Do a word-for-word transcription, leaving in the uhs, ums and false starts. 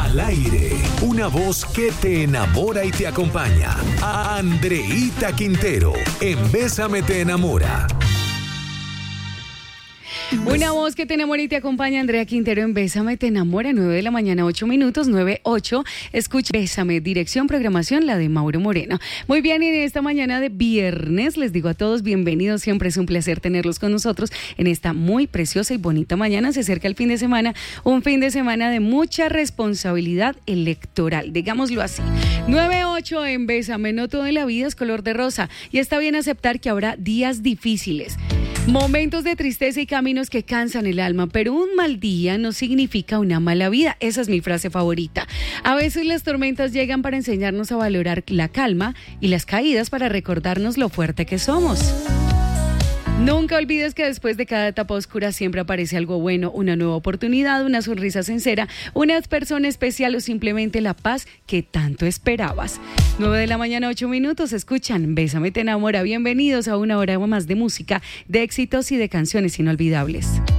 Al aire, una voz que te enamora y te acompaña. Andreita Quintero, en Bésame te enamora. Una voz que te enamora y te acompaña, Andrea Quintero en Bésame te enamora, nueve de la mañana, ocho minutos, nueve, ocho. Escucha Bésame, dirección, programación, la de Mauro Moreno. Muy bien, y en esta mañana de viernes les digo a todos bienvenidos, siempre es un placer tenerlos con nosotros en esta muy preciosa y bonita mañana. Se acerca el fin de semana, un fin de semana de mucha responsabilidad electoral, digámoslo así. nueve, ocho en Bésame, no todo en la vida es color de rosa y está bien aceptar que habrá días difíciles. Momentos de tristeza y caminos que cansan el alma, pero un mal día no significa una mala vida. Esa es mi frase favorita. A veces las tormentas llegan para enseñarnos a valorar la calma y las caídas para recordarnos lo fuerte que somos. Nunca olvides que después de cada etapa oscura siempre aparece algo bueno, una nueva oportunidad, una sonrisa sincera, una persona especial o simplemente la paz que tanto esperabas. nueve de la mañana, ocho minutos, escuchan Bésame te enamora. Bienvenidos a una hora más de música, de éxitos y de canciones inolvidables.